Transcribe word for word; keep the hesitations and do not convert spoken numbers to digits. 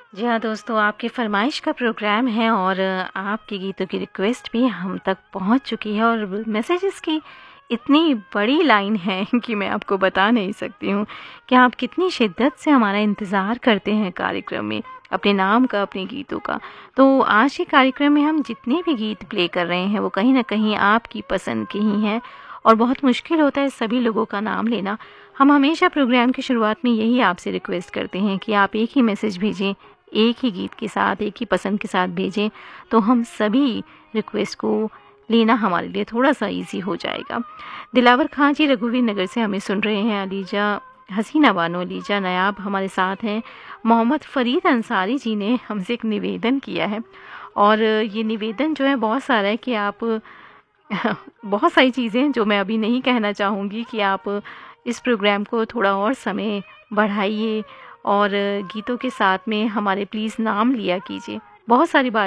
जी हाँ दोस्तों, आपकी फ़रमाइश का प्रोग्राम है और आपके गीतों की रिक्वेस्ट भी हम तक पहुँच चुकी है और मैसेजेस की इतनी बड़ी लाइन है कि मैं आपको बता नहीं सकती हूँ कि आप कितनी शिद्दत से हमारा इंतज़ार करते हैं कार्यक्रम में, अपने नाम का, अपने गीतों का। तो आज के कार्यक्रम में हम जितने भी गीत प्ले कर रहे हैं वो कहीं न कहीं आपकी पसंद के ही हैं और बहुत मुश्किल होता है सभी लोगों का नाम लेना। हम हमेशा प्रोग्राम की शुरुआत में यही आपसे रिक्वेस्ट करते हैं कि आप एक ही मैसेज भेजें, एक ही गीत के साथ, एक ही पसंद के साथ भेजें, तो हम सभी रिक्वेस्ट को लेना हमारे लिए थोड़ा-सा ईज़ी हो जाएगा। दिलावर खां जी रघुवीर नगर से हमें सुन रहे हैं, अलीजा हसीना बानो अलीजा नायाब हमारे साथ हैं। मोहम्मद फ़रीद अंसारी जी ने हमसे एक निवेदन किया है और ये निवेदन जो है बहुत सारा है कि आप बहुत सारी चीज़ें हैं जो मैं अभी नहीं कहना चाहूँगी कि आप इस प्रोग्राम को थोड़ा और समय बढ़ाइए और गीतों के साथ में हमारे प्लीज़ नाम लिया कीजिए। बहुत सारी बात